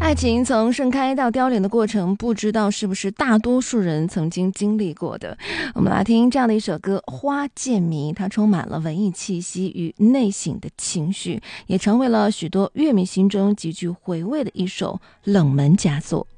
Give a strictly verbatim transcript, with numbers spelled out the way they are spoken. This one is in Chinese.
爱情从盛开到凋零的过程，不知道是不是大多数人曾经经历过的。我们来听这样的一首歌《花渐迷》，它充满了文艺气息与内省的情绪，也成为了许多乐迷心中极具回味的一首冷门佳作。